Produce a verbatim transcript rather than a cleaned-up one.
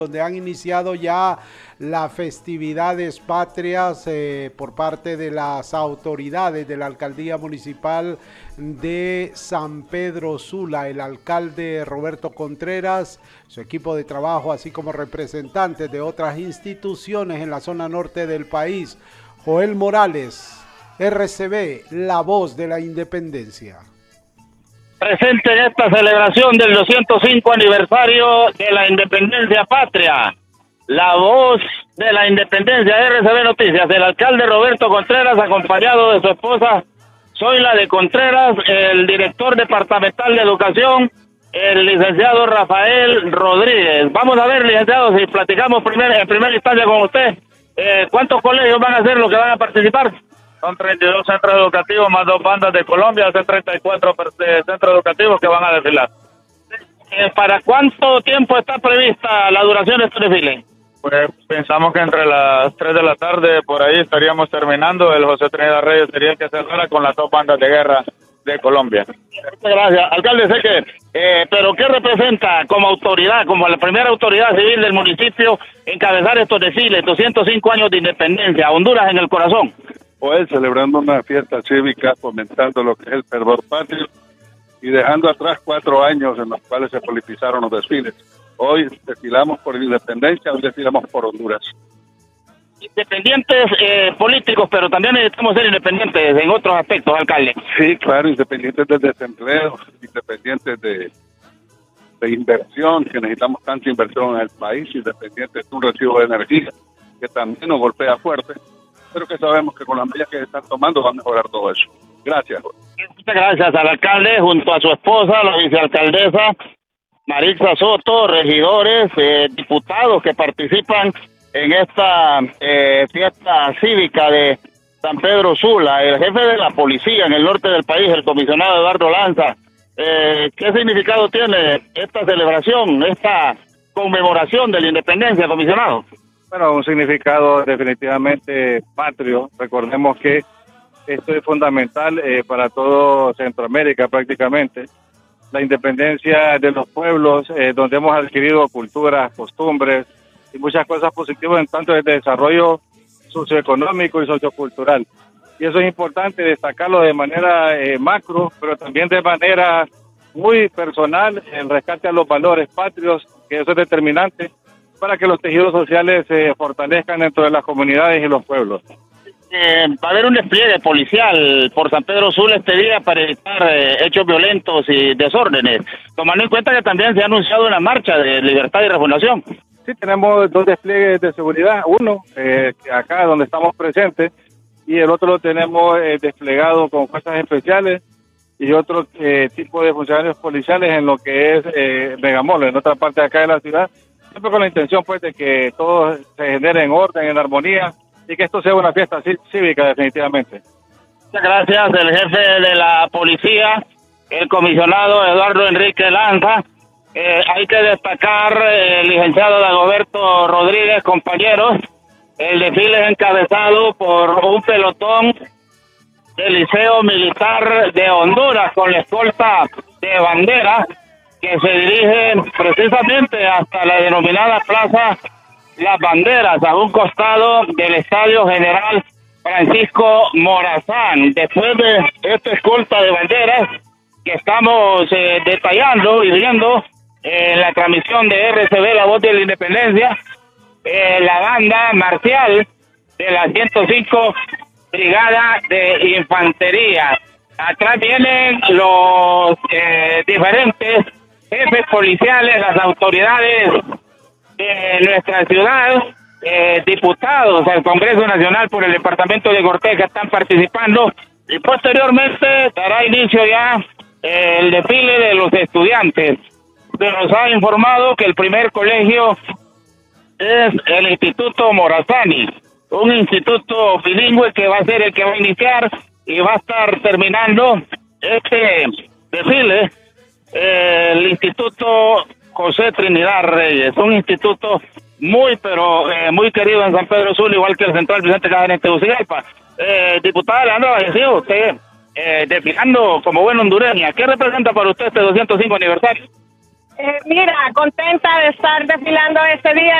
donde han iniciado ya las festividades patrias eh, por parte de las autoridades de la alcaldía municipal de San Pedro Sula, el alcalde Roberto Contreras, su equipo de trabajo, así como representantes de otras instituciones en la zona norte del país. Joel Morales, R C B, la voz de la independencia. Presente en esta celebración del doscientos cinco aniversario de la independencia patria, la voz de la independencia, R C B Noticias, el alcalde Roberto Contreras, acompañado de su esposa Zoila de Contreras, el director departamental de educación, el licenciado Rafael Rodríguez. Vamos a ver, licenciado, si platicamos primer, en primera instancia con usted, eh, ¿cuántos colegios van a ser los que van a participar? Son treinta y dos centros educativos más dos bandas de Colombia, son treinta y cuatro centros educativos que van a desfilar. Eh, ¿Para cuánto tiempo está prevista la duración de este desfile? Pues pensamos que entre las tres de la tarde por ahí estaríamos terminando. El José Trinidad Reyes sería el que cerrara con las dos bandas de guerra de Colombia. Muchas gracias. Alcalde, sé que, eh, pero ¿qué representa como autoridad, como la primera autoridad civil del municipio, encabezar estos desfiles, doscientos cinco años de independencia, Honduras en el corazón? Pues celebrando una fiesta cívica, fomentando lo que es el fervor patrio y dejando atrás cuatro años en los cuales se politizaron los desfiles. Hoy desfilamos por independencia, hoy desfilamos por Honduras. Independientes eh, políticos, pero también necesitamos ser independientes en otros aspectos, alcalde. Sí, claro, independientes del desempleo, independientes de, de inversión, que necesitamos tanta inversión en el país, independientes de un recibo de energía, que también nos golpea fuerte, pero que sabemos que con las medidas que se están tomando va a mejorar todo eso. Gracias. Muchas gracias al alcalde, junto a su esposa, la vicealcaldesa Maritza Soto, regidores, eh, diputados que participan en esta eh, fiesta cívica de San Pedro Sula, el jefe de la policía en el norte del país, el comisionado Eduardo Lanza. Eh, ¿Qué significado tiene esta celebración, esta conmemoración de la independencia, comisionado? Bueno, un significado definitivamente patrio. Recordemos que esto es fundamental eh, para todo Centroamérica prácticamente. La independencia de los pueblos, eh, donde hemos adquirido culturas, costumbres y muchas cosas positivas en tanto de desarrollo socioeconómico y sociocultural. Y eso es importante destacarlo de manera eh, macro, pero también de manera muy personal, el rescate a los valores patrios, que eso es determinante para que los tejidos sociales se fortalezcan dentro de las comunidades y los pueblos. Eh, va a haber un despliegue policial por San Pedro Sula este día para evitar eh, hechos violentos y desórdenes, tomando en cuenta que también se ha anunciado una marcha de libertad y refundación. Sí, tenemos dos despliegues de seguridad, uno eh, acá donde estamos presentes y el otro lo tenemos eh, desplegado con fuerzas especiales y otro eh, tipo de funcionarios policiales en lo que es eh, Megamolo, en otra parte de acá de la ciudad, siempre con la intención pues de que todo se genere en orden, en armonía y que esto sea una fiesta cívica definitivamente. Muchas gracias, el jefe de la policía, el comisionado Eduardo Enrique Lanza. Eh, hay que destacar, eh, el licenciado Dagoberto Rodríguez, compañeros, el desfile es encabezado por un pelotón del Liceo Militar de Honduras con la escolta de bandera que se dirige precisamente hasta la denominada Plaza Las Banderas, a un costado del Estadio General Francisco Morazán. Después de esta escolta de banderas que estamos eh, detallando y viendo en la transmisión de R C B, la voz de la independencia, eh, la banda marcial de la ciento cinco Brigada de Infantería. Atrás vienen los eh, diferentes jefes policiales, las autoridades de nuestra ciudad, eh, diputados al Congreso Nacional por el departamento de Cortés que están participando, y posteriormente dará inicio ya eh, el desfile de los estudiantes. Se nos ha informado que el primer colegio es el Instituto Morazani, un instituto bilingüe que va a ser el que va a iniciar y va a estar terminando este desfile, eh, el Instituto José Trinidad Reyes, un instituto muy, pero eh, muy querido en San Pedro Sula, igual que el Central Vicente Cáceres en Tegucigalpa. Eh, diputada Leandra Vallecillo, usted eh, desfilando como buena hondureña, ¿qué representa para usted este doscientos cinco aniversario? Eh, mira, contenta de estar desfilando este día.